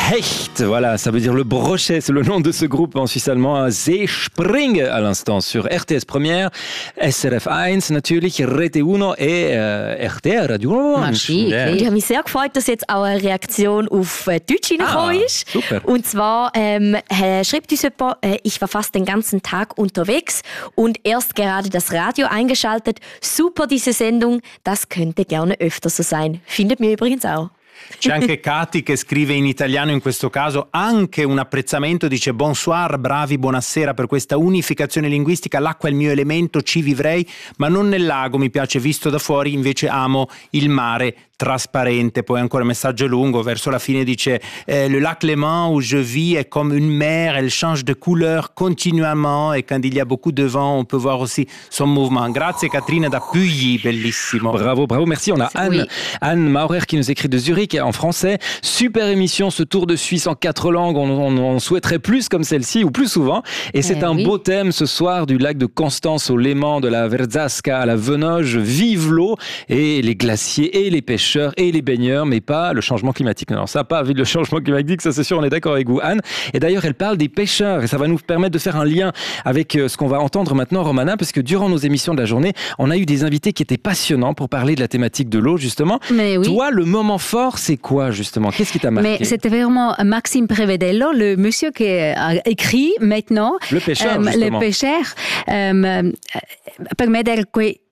Hecht, voilà, ça veut dire le brochet, c'est le nom de ce groupe en suisse allemand. Seespring à l'instant sur RTS Première, SRF 1 natürlich, Rete Uno et RTR Radio 1. Ich habe mich sehr gefreut, dass jetzt auch eine Reaktion auf Deutsch reingekommen ist. Super. Und zwar schreibt uns jemand, ich war fast den ganzen Tag unterwegs und erst gerade das Radio eingeschaltet. Super diese Sendung, das könnte gerne öfter so sein. Findet mir übrigens auch. C'è anche Katy che scrive in italiano in questo caso anche un apprezzamento, dice bonsoir, bravi, buonasera per questa unificazione linguistica, l'acqua è il mio elemento, ci vivrei, ma non nel lago, mi piace visto da fuori, invece amo il mare trasparente. Poi ancora un messaggio lungo, verso la fine dice le lac Léman où je vis est comme une mer, elle change de couleur continuellement et quand il y a beaucoup de vent on peut voir aussi son mouvement. Grazie Katrina da Puyi, bellissimo. Bravo, merci. On a Anne Maurer qui nous écrit de Zurich en français. Super émission, ce tour de Suisse en 4 langues. On souhaiterait plus comme celle-ci ou plus souvent. Et c'est un beau thème ce soir, du lac de Constance au Léman, de la Verzasca à la Venoge. Vive l'eau et les glaciers et les pêcheurs et les baigneurs, mais pas le changement climatique. Non, ça n'a pas vu le changement climatique, ça c'est sûr, on est d'accord avec vous, Anne. Et d'ailleurs, elle parle des pêcheurs et ça va nous permettre de faire un lien avec ce qu'on va entendre maintenant, Romana, parce que durant nos émissions de la journée, on a eu des invités qui étaient passionnants pour parler de la thématique de l'eau, justement. Mais oui. Toi, le moment fort, c'est quoi, justement? Qu'est-ce qui t'a marqué? Mais c'était vraiment Maxime Prevedello, le monsieur qui a écrit maintenant. Le pêcheur, justement. Le pêcheur. Per me era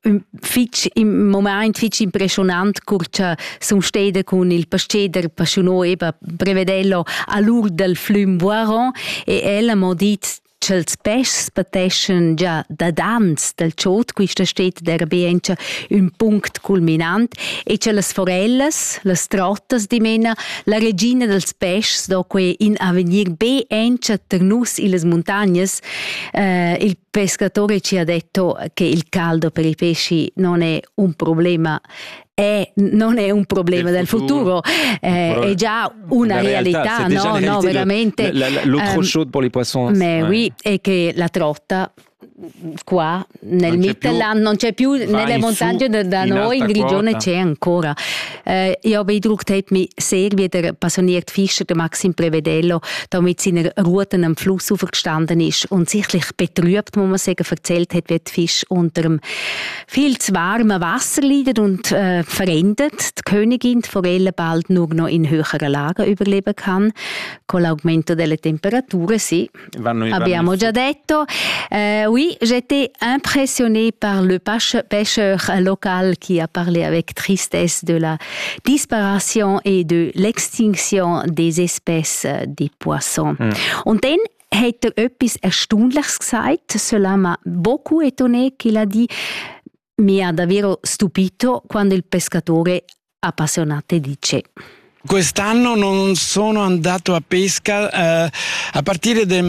im Moment fitch impressionante curcia son stede con il pasceder passionò eba Prevedello a l'ur del flum Boiron e ella m'ha dit els pes pateixen già da dans del ciot, questa stet der biencha un punct culminant e c'è las forelles, las trottas di mena, la regina dels pes doque in avenir biencha ternus in les montagnes. Il pescatore ci ha detto che il caldo per i pesci non è un problema. Non è un problema del futuro, è già una realtà, no, veramente. L'eau trop chaude pour les poissons. Mais oui, e che la trotta qua nel Mittelland non c'è più, nelle montagne da noi in Grigione c'è ancora. Ich habe Eindruck, hat mich sehr wieder passioniert Fischer, der Maxim Prevedello, da mit seiner Ruten am Fluss aufgestanden ist und sichtlich betrübt, muss man sagen, erzählt hat, wie die Fische unter dem viel zu warmen Wasser leiden und verendet. Die Königin, die Forelle, bald nur noch in höheren Lagen überleben kann. Con l'aumento delle temperature, sì. Abbiamo già detto. Oui, j'étais impressionnée par le pêcheur local qui a parlé avec tristesse de la disparition et de l'extinction des espèces des poissons. Und dann hat etwas Erstaunliches gesagt. Cela m'a beaucoup étonné qu'il a dit mi ha davvero stupito quando il pescatore appassionato dice: quest'anno non sono andato a pesca a partire da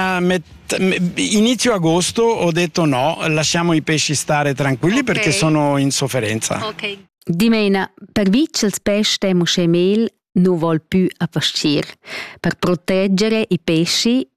inizio agosto ho detto no, lasciamo i pesci stare tranquilli perché sono in sofferenza. Dimena, per vincere il pesce Muschemel non vuol più a pascire. Per proteggere i pesci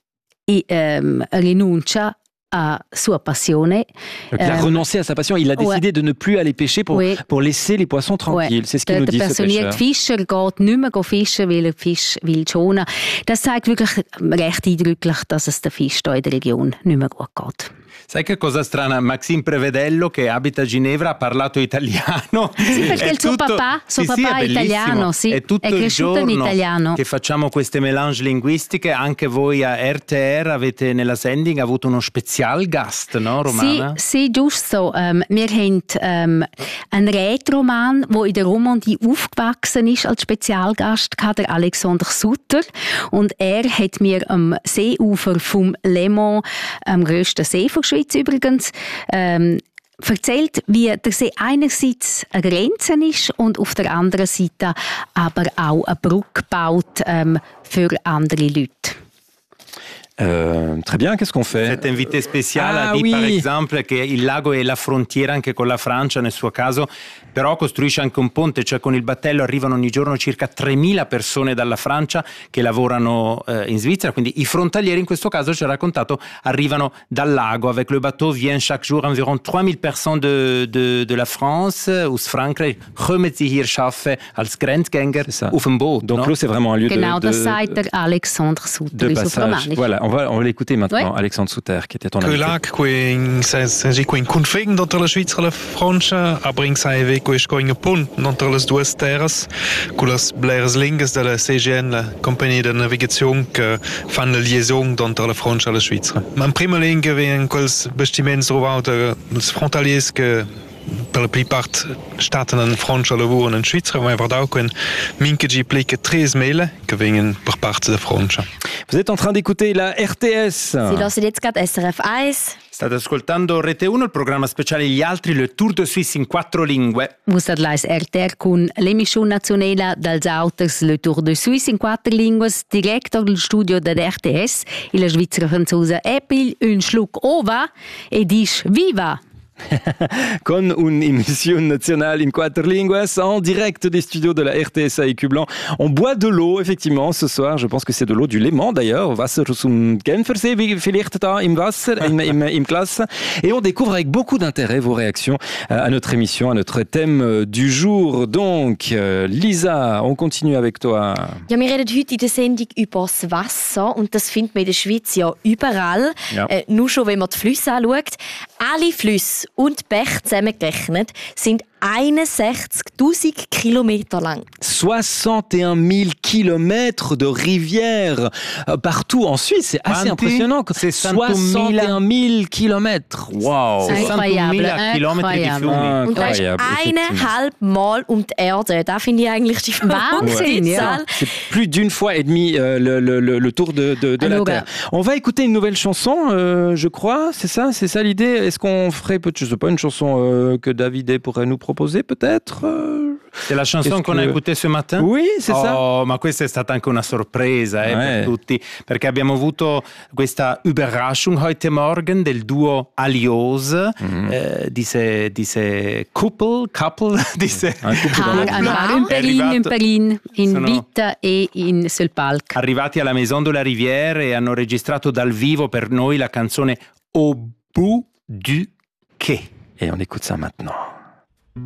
rinuncia à sa passion. Il a renoncé à sa passion. Il a décidé de ne plus aller pêcher pour laisser les poissons tranquilles. C'est ce qu'il nous dit, ce pêcheur. Der Fischer geht nicht mehr fischen, weil er Fisch will schonen. Das zeigt wirklich recht eindrücklich, dass es den Fisch hier in der Region nicht mehr gut geht. Sai che cosa strana? Maxime Prevedello, che abita a Ginevra, ha parlato italiano. Sì, perché il suo papà è italiano, sì. È tutto il giorno in italiano che facciamo queste melange linguistiche. Anche voi a RTR avete nella sending avuto uno Spezialgast, no, Romana? Sì, giusto. Wir haben einen Rätroman, der in der Romandie aufgewachsen ist als Spezialgast, der Alexander Sutter. Und er hat mir am Seeufer vom Léman, am grössten See von Schweiz übrigens, erzählt, wie der See einerseits eine Grenze ist und auf der anderen Seite aber auch eine Brücke baut für andere Leute. Très bien, qu'est-ce qu'on fait? Cet invité spécial a dit par exemple che il lago è la frontiera anche con la Francia nel suo caso, però costruisce anche un ponte, cioè con il battello arrivano ogni giorno circa 3.000 persone dalla Francia che lavorano in Svizzera, quindi i frontalieri in questo caso ci ha raccontato arrivano dal lago. Avec le bateau viennent chaque jour environ 3.000 personnes de la France, aus Frankreich, kommen sie hier arbeiten als Grenzgänger auf dem Boot. Donc l'eau, c'est vraiment un lieu das sagt der Alexandre Sutter. De passage. Voilà, on va l'écouter maintenant, Alexandre Sutter, qui était ton invité. Lag in conflict entre la Svizzera e la Francia, aber in sai que esco in pont entre las duas terras, con las bleras lingas de la CGN, la compagnia de navigazione che fan la liaison entre la Francia e la Svizzera. Ma in prima linea vengono quels bastiments trovati als frontaliers che per la plupart staten in Francia lavorano in Svizzera, ma va auch in minche plica 3.000 che vengono per parte della Francia. Vous êtes en train d'écouter la RTS. Sie hören jetzt gerade SRF 1. State ascoltando Rete 1, il programma speciale Gli Altri, le Tour de Suisse in 4 lingue. Vous êtes les RTR con l'emissione nazionale dels auters Le Tour de Suisse in 4 lingue, direct dal studio della RTS. E la Svizzera franzosa Epil un schluck ova e dice viva! Con un'émission nationale in 4 lingues, en direct des studios de la RTS à Écublanc. On boit de l'eau, effectivement, ce soir. Je pense que c'est de l'eau du Léman, d'ailleurs. Wasser zum Genfersee, vielleicht da im Wasser, im Glas. Et on découvre avec beaucoup d'intérêt vos réactions à notre émission, à notre thème du jour. Donc, Lisa, on continue avec toi. Ja, wir reden heute in der Sendung über das Wasser. Und das findet man in der Schweiz ja überall. Ja. Nur schon, wenn man die Flüsse anschaut. Alle Flüsse und Bäche zusammengerechnet sind 61.000 Kilometer lang. 61 000 kilomètres de rivières partout en Suisse. C'est assez impressionnant. C'est 61 000 kilomètres. Wow. C'est 61 000 kilomètres di fiumi. Und das ist 1,5 Mal um die Erde. Das finde ich eigentlich die Wahnsinn. Ja. C'est plus d'une fois et demi le tour de la Terre. On va écouter une nouvelle chanson, je crois. C'est ça l'idée. Est-ce qu'on ferait, je sais pas, une chanson que Davide pourrait nous proposer peut-être? C'est la chanson qu'on a écoutée ce matin? Oui, c'est ça. Ma questa è stata anche una sorpresa per tutti, perché abbiamo avuto questa Überraschung heute Morgen del duo Alios, diese Couple, diese in Berlin, in Vita e in sul palco. Arrivati alla Maison de la Rivière e hanno registrato dal vivo per noi la canzone Au bout du quai. Et on écoute ça maintenant.